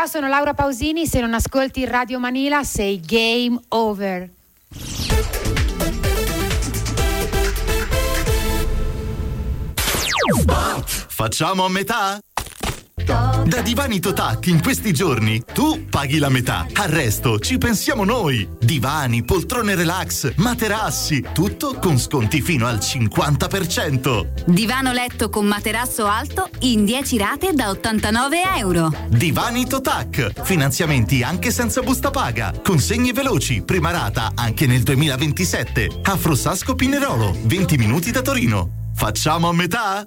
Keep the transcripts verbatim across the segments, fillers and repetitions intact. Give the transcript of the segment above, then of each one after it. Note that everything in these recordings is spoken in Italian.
Ciao, sono Laura Pausini. Se non ascolti Radio Manila sei game over. Facciamo a metà? Da Divani Totac in questi giorni tu paghi la metà, al resto ci pensiamo noi. Divani, poltrone relax, materassi, tutto con sconti fino al cinquanta per cento. Divano letto con materasso alto in dieci rate da ottantanove euro. Divani Totac, finanziamenti anche senza busta paga, consegne veloci, prima rata anche nel duemilaventisette. A Frossasco Pinerolo, venti minuti da Torino. Facciamo a metà?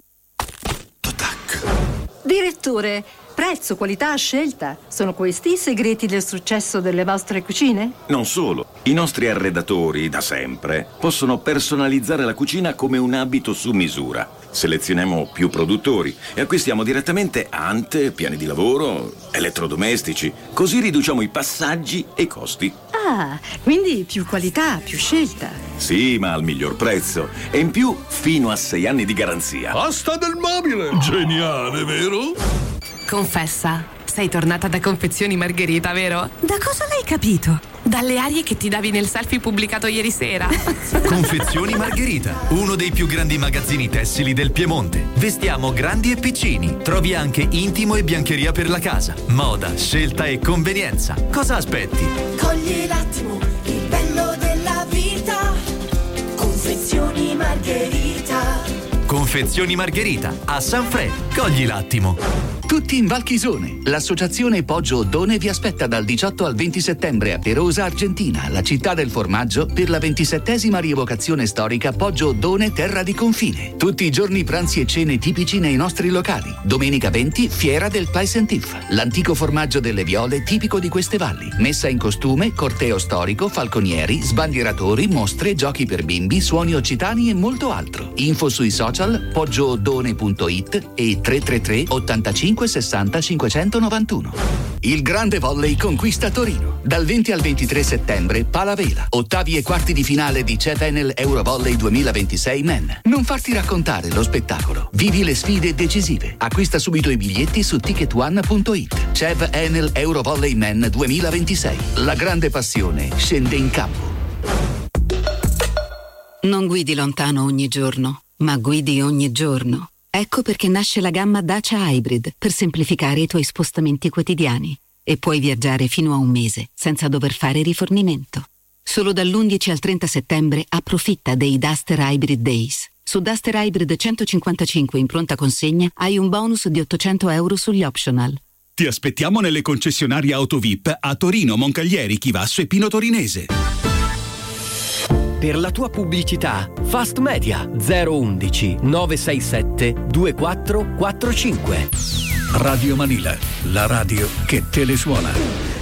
Direttore, prezzo, qualità, scelta. Sono questi i segreti del successo delle vostre cucine? Non solo. I nostri arredatori, da sempre, possono personalizzare la cucina come un abito su misura. Selezioniamo più produttori e acquistiamo direttamente ante, piani di lavoro, elettrodomestici. Così riduciamo i passaggi e i costi. Ah, quindi più qualità, più scelta. Sì, ma al miglior prezzo. E in più, fino a sei anni di garanzia. Asta del mobile! Geniale, vero? Confessa, sei tornata da Confezioni Margherita, vero? Da cosa l'hai capito? Dalle arie che ti davi nel selfie pubblicato ieri sera. Confezioni Margherita, uno dei più grandi magazzini tessili del Piemonte. Vestiamo grandi e piccini. Trovi anche intimo e biancheria per la casa. Moda, scelta e convenienza. Cosa aspetti? Cogli l'attimo, il bello della vita. Confezioni Margherita. Confezioni Margherita, a Sanfrecce. Cogli l'attimo. Tutti in Valchisone. L'associazione Poggio Oddone vi aspetta dal diciotto al venti settembre a Perosa, Argentina, la città del formaggio, per la ventisettesima rievocazione storica Poggio Oddone Terra di Confine. Tutti i giorni pranzi e cene tipici nei nostri locali. Domenica venti, fiera del Paisentif, l'antico formaggio delle viole tipico di queste valli. Messa in costume, corteo storico, falconieri, sbandieratori, mostre, giochi per bimbi, suoni occitani e molto altro. Info sui social poggioodone punto it e tre tre tre ottantacinque sessanta cinquecentonovantuno. Il grande volley conquista Torino. Dal venti al ventitré settembre Palavela. Ottavi e quarti di finale di C E V Enel Eurovolley duemilaventisei Men. Non farti raccontare lo spettacolo. Vivi le sfide decisive. Acquista subito i biglietti su ticket one punto it. C E V Enel Eurovolley Men duemilaventisei. La grande passione scende in campo. Non guidi lontano ogni giorno, ma guidi ogni giorno. Ecco perché nasce la gamma Dacia Hybrid per semplificare i tuoi spostamenti quotidiani e puoi viaggiare fino a un mese senza dover fare rifornimento. Solo dall'undici al trenta settembre approfitta dei Duster Hybrid Days. Su Duster Hybrid centocinquantacinque in pronta consegna hai un bonus di ottocento euro sugli optional. Ti aspettiamo nelle concessionarie Auto V I P a Torino, Moncaglieri, Chivasso e Pino Torinese. Per la tua pubblicità, Fast Media zero undici nove sei sette due quattro quattro cinque. Radio Manila, la radio che te le suona.